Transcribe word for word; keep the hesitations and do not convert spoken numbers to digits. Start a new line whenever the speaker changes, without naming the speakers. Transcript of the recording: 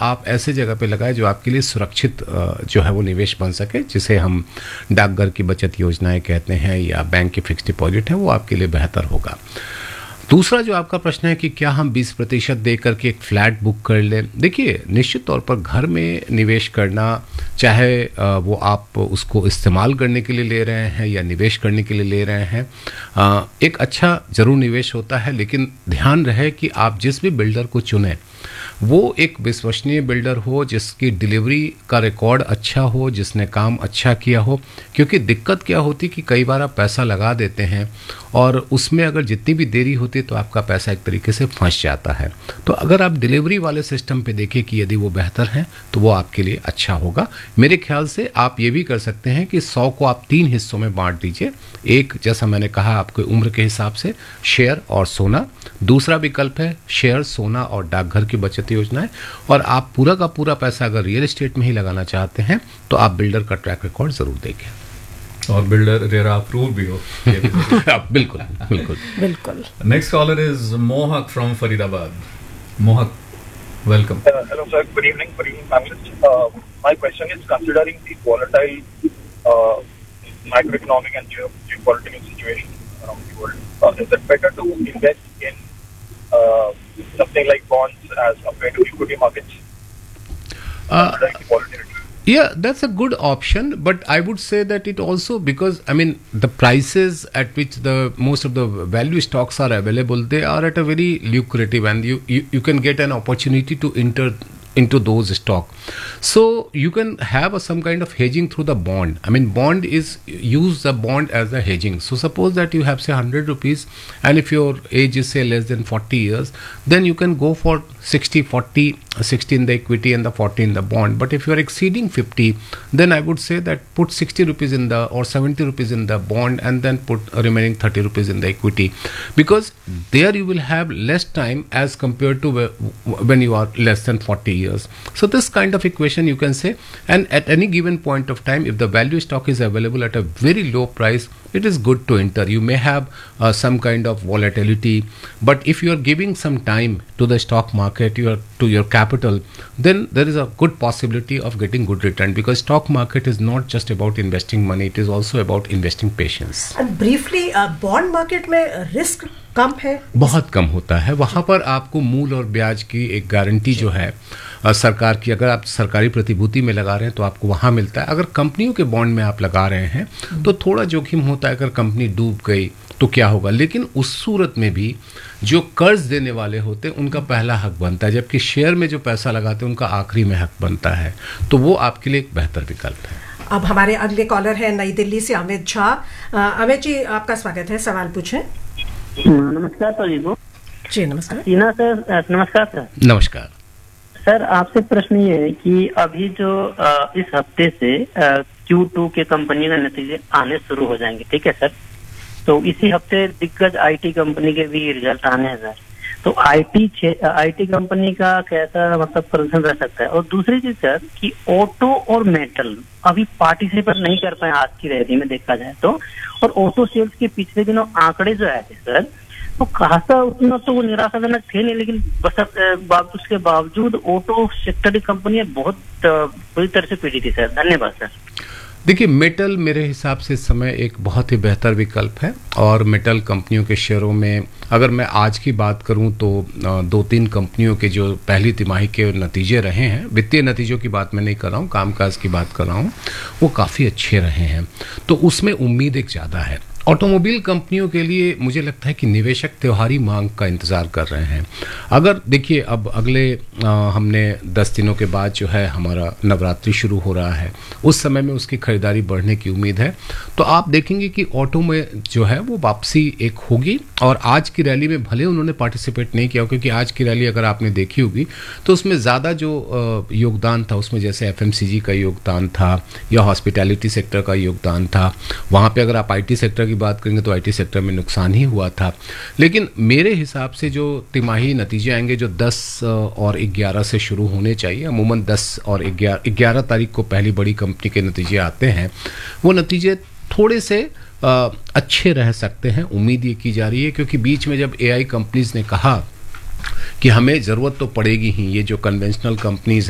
आप ऐसे जगह पे लगाएं जो आपके लिए सुरक्षित जो है वो निवेश बन सके, जिसे हम डाकघर की बचत योजनाएं कहते हैं या बैंक की फिक्स डिपॉजिट है, वो आपके लिए बेहतर होगा। दूसरा जो आपका प्रश्न है कि क्या हम बीस प्रतिशत दे करके एक फ्लैट बुक कर लें, देखिए निश्चित तौर पर घर में निवेश करना, चाहे वो आप उसको इस्तेमाल करने के लिए ले रहे हैं या निवेश करने के लिए ले रहे हैं, एक अच्छा जरूर निवेश होता है, लेकिन ध्यान रहे कि आप जिस भी बिल्डर को चुनें वो एक विश्वसनीय बिल्डर हो, जिसकी डिलीवरी का रिकॉर्ड अच्छा हो, जिसने काम अच्छा किया हो। क्योंकि दिक्कत क्या होती कि कई बार आप पैसा लगा देते हैं और उसमें अगर जितनी भी देरी होती है तो आपका पैसा एक तरीके से फंस जाता है। तो अगर आप डिलीवरी वाले सिस्टम पे देखें कि यदि वो बेहतर है तो वो आपके लिए अच्छा होगा। मेरे ख्याल से आप ये भी कर सकते हैं कि सौ को आप तीन हिस्सों में बांट दीजिए। एक, जैसा मैंने कहा, आपके उम्र के हिसाब से शेयर और सोना। दूसरा विकल्प है शेयर, सोना और डाकघर की बचत योजनाएं। और आप पूरा का पूरा पैसा अगर रियल एस्टेट में ही लगाना चाहते हैं तो आप बिल्डर का ट्रैक रिकॉर्ड जरूर देखें
और बिल्डर रेरा अप्रूव भी हो।
बिल्कुल बिल्कुल
बिल्कुल।
नेक्स्ट कॉलर इज मोहक फ्रॉम फरीदाबाद। मोहक, welcome.
Uh, hello, sir. Good evening. Good evening, panelists. Uh, my question is, considering the volatile uh, macroeconomic and geo- geopolitical situation around the world, uh, is it better to invest in uh, something like bonds as compared to equity markets?
Uh,
Considering the volatility.
Yeah, that's a good option, but I would say that it also, because I mean the prices at which the most of the value stocks are available, they are at a very lucrative, and you you, you can get an opportunity to enter into those stock. So you can have a, some kind of hedging through the bond. I mean, bond is, use the bond as a hedging. So suppose that you have say one hundred rupees, and if your age is say less than forty years, then you can go for sixty forty, sixty in the equity and the forty in the bond. But if you are exceeding fifty, then I would say that put sixty rupees in the or seventy rupees in the bond, and then put remaining thirty rupees in the equity, because there you will have less time as compared to when you are less than forty years. So this kind of equation you can say, and at any given point of time, if the value stock is available at a very low price, it is good to enter. You may have uh, some kind of volatility, but if you are giving some time to the stock market, your to your capital, then there is a good possibility of getting good return, because stock market is not just about investing money, it is also about investing patience.
And briefly, uh, bond market में risk कम है,
बहुत कम होता है। वहाँ पर आपको मूल और ब्याज की एक गारंटी जो है आ, सरकार की, अगर आप सरकारी प्रतिभूति में लगा रहे हैं तो आपको वहाँ मिलता है। अगर कंपनियों के बॉन्ड में आप लगा रहे हैं तो थोड़ा जोखिम होता है, अगर कंपनी डूब गई तो क्या होगा। लेकिन उस सूरत में भी जो कर्ज देने वाले होते हैं उनका पहला हक बनता है, जबकि शेयर में जो पैसा लगाते हैं उनका आखिरी में हक बनता है। तो वो आपके लिए एक बेहतर विकल्प है।
अब हमारे अगले कॉलर है नई दिल्ली से अमित झा। अमित जी, आपका स्वागत है, सवाल पूछें।
नमस्कार सर
जी। नमस्कार
टीना सर। नमस्कार सर।
नमस्कार
सर, आपसे प्रश्न ये है कि अभी जो आ, इस हफ्ते से क्यू टू के कंपनी के नतीजे आने शुरू हो जाएंगे, ठीक है सर। तो इसी हफ्ते दिग्गज आईटी कंपनी के भी रिजल्ट आने हैं सर। तो आईटी आईटी कंपनी का कैसा मतलब प्रदर्शन रह सकता है। और दूसरी चीज सर कि ऑटो और मेटल अभी पार्टिसिपेट नहीं कर पाए आज की रैली में देखा जाए तो, और ऑटो सेल्स के पिछले दिनों आंकड़े जो आए थे सर, तो खासा उतना तो वो निराशाजनक थे नहीं, लेकिन बस उसके बावजूद ऑटो सेक्टर की कंपनियां बहुत बुरी तरह से पीड़ी थी सर। धन्यवाद सर।
देखिए, मेटल मेरे हिसाब से इस समय एक बहुत ही बेहतर विकल्प है, और मेटल कंपनियों के शेयरों में अगर मैं आज की बात करूं तो दो तीन कंपनियों के जो पहली तिमाही के नतीजे रहे हैं, वित्तीय नतीजों की बात मैं नहीं कर रहा हूं, कामकाज की बात कर रहा हूं, वो काफ़ी अच्छे रहे हैं। तो उसमें उम्मीद एक ज़्यादा है। ऑटोमोबाइल कंपनियों के लिए मुझे लगता है कि निवेशक त्योहारी मांग का इंतज़ार कर रहे हैं। अगर देखिए, अब अगले आ, हमने दस दिनों के बाद जो है हमारा नवरात्रि शुरू हो रहा है, उस समय में उसकी खरीदारी बढ़ने की उम्मीद है। तो आप देखेंगे कि ऑटो में जो है वो वापसी एक होगी। और आज की रैली में भले उन्होंने पार्टिसिपेट नहीं किया, क्योंकि आज की रैली अगर आपने देखी होगी तो उसमें ज़्यादा जो आ, योगदान था उसमें जैसे एफएमसीजी का योगदान था या हॉस्पिटैलिटी सेक्टर का योगदान था। वहाँ पर अगर आप आईटी सेक्टर की बात करेंगे तो आईटी सेक्टर में नुकसान ही हुआ था। लेकिन मेरे हिसाब से जो तिमाही नतीजे आएंगे जो दस और ग्यारह से शुरू होने चाहिए, अमूमन दस और ग्यारह तारीख को पहली बड़ी कंपनी के नतीजे आते हैं, वो नतीजे थोड़े से आ, अच्छे रह सकते हैं, उम्मीद ये की जा रही है। क्योंकि बीच में जब एआई कंपनीज ने कहा कि हमें ज़रूरत तो पड़ेगी ही, ये जो कन्वेंशनल कंपनीज